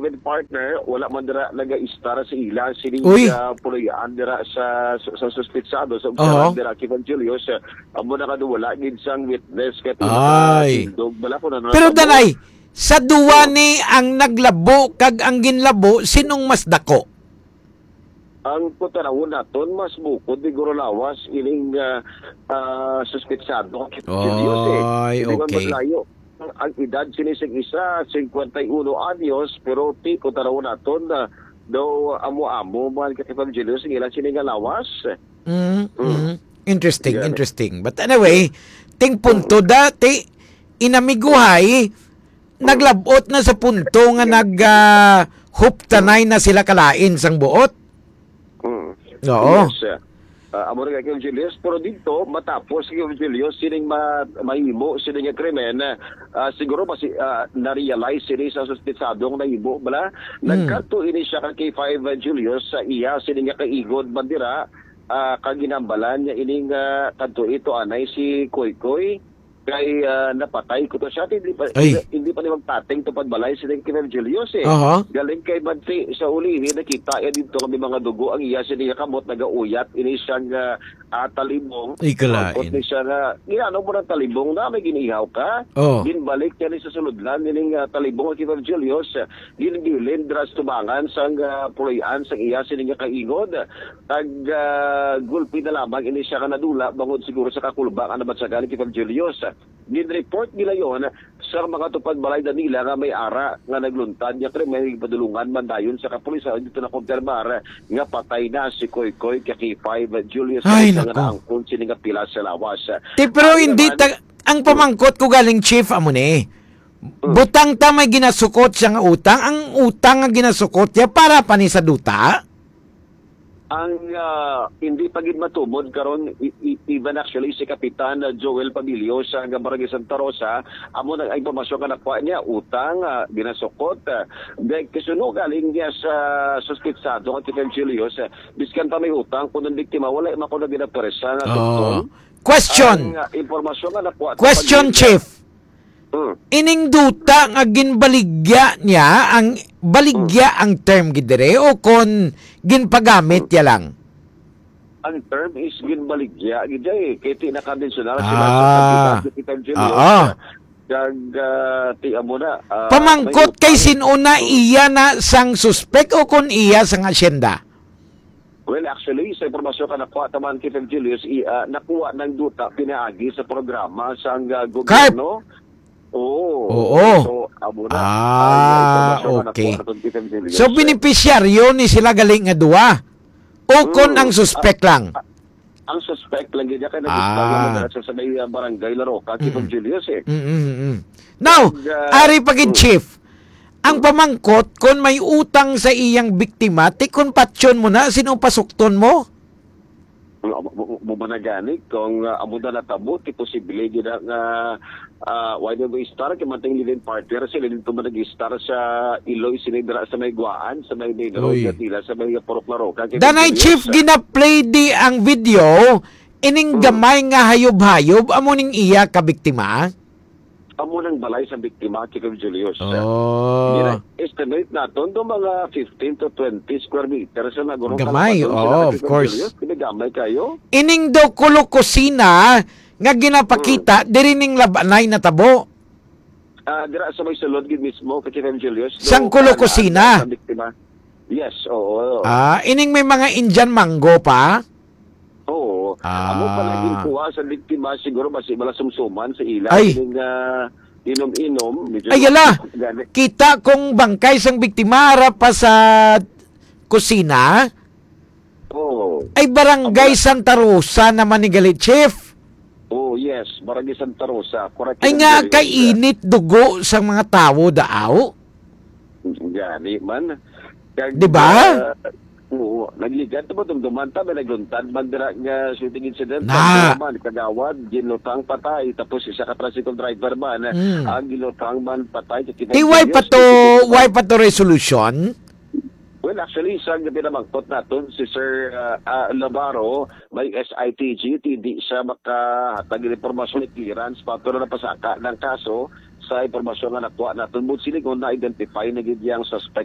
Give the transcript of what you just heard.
live-in partner, wala man dira naga-istar sa ila sini puloyan dira sa suspitsado sa dira kay Julius. Amo na kadwala gid sang witness kay Pero danay, sa duwa ni ang naglabo kag ang ginlabo, sinong mas dako? Ang putaraw naton mas bukod di guro lawas ining suspitsado kay Julius. Okay. Ang edad sinisig isa 51 anyos pero ti ko taraw naton daw amo-amo man kay Julius ilan sininga lawas. Interesting. But anyway, ting punto dati inamiguhay naglabot na sa punto nga huptanay na sila kalain sang buot. Oo. Yes. Amo rin kay Julius, pero dito, matapos kay Julius, sining mahimo, sining krimen, siguro kasi na-realize sining sa suspitsadong nahimo, bala, nagkanto ini siya kay 5 Julius, sa iya, sining kaigod bandira, kaginambalan niya ining kanto ito, anay si Koy, kay napatay ko to siya, hindi pa ni magpating to pagbalay si Kim Julius galing kay Manti sa uli nakita dito kami mga dugo ang iya siya kamot nagauyat ini siyang talibong ikalain ni siya nga ginano mo ng talibong na may ginihaw ka ginbalik niya ni sa suludlan nining talibong Kim Julius ginbilin dras tubangan sang puloyan sang iya siya kaingod tag gulpi na lamang ini siya ka nadula bangod siguro sa kakulbang ano ba sa galing Kim Julius gin-report nila yon sa mga tupad balay na nila nga may ara nga nagluntad niya kaya may padulungan man dayon sa kapulisan dito na kumpirmar nga patay na si Koy kay 5 Julius ay nga naangkon sini nga pila sa lawas. Pero hindi ang pamangkot ko galing chief amo ni. Butang ta may ginasukot siya nga utang. Ang utang nga ginasukot niya para pa ni sa duta? Ang hindi pa gid matubod karon even actually si Kapitan Joel Pabilio sa Barangay Santa Rosa amo nang impormasyon nga nakuha niya utang ginasukot kasuno galing niya sa suspitsado nga kay Julius biskan pa may utang kun ang biktima wala man na ginaperesa nga tukton. Question. Impormasyon nga nakuha. Question chief. Ining duta nga ginbaligya niya ang baligya ang term gidere o kon ginpagamit ya lang. Ang term is ginbaligya gid kay tinakadensyonar sila sa Kapitan Julius. Ti amo na pamangkot kay sinuna iya na sang suspect o kon iya sang asyenda. Well, actually, sa impormasyon ka nakuha taman kay Julius, nakuha ng duta pinaagi sa programa sa gobyerno. Oo. So, okay. So, beneficiaryo ni sila galing nga duwa? O kon ang suspect lang? Ang suspect lang yun. Kaya nag-install sa may barangay Laroca, Kipag Julius Now, ari pagid chief, ang pamangkot, kung may utang sa iyang biktima, tikon patsyon mo na, sino pasukton mo? Bumanagani kung amo na natabo ti posible gid nga why do we start kay manting living partner sila dito man nag-star sa Iloy sinidra sa may Guaan sa may Negro tila sa may Poroklaro danay chief gina-play di ang video ining gamay nga hayob-hayob amo ning iya ka biktima amo nang balay sa biktima kay Julius. Estimate naton do mga 15 to 20 square meters na gurong gamay. Of course. Gamay kayo. Ining do kulo kusina nga ginapakita diri ning labanay na tabo. Dira sa may sulod gid mismo kay Julius. Sang kulo kusina. Yes, oo. Ining may mga Indian mango pa. Oo. Amo pa naging kuha sa biktima siguro basi bala sumsuman sa ila inom-inom ay yala kita kung bangkay sang biktima harap pa sa kusina ay barangay Santa Rosa naman ni galit chief yes barangay Santa Rosa correct ay nga kay init dugo sa mga tao daaw gani man diba oo, nagligan ito ba dumduman ta, may nagluntad man dira nga shooting incident man, kagawad, ginlutang patay tapos isa ka tricycle driver man ang ginlutang man patay why pa to resolution? Well, actually, isang gabi na magpot natin si Sir Labaro, may SITG, hindi siya makahatag ng informasyon ni clearance, patuloy na pasaka ng kaso sa informasyon na nakuha natin. But sila kung na-identify na ganyang suspect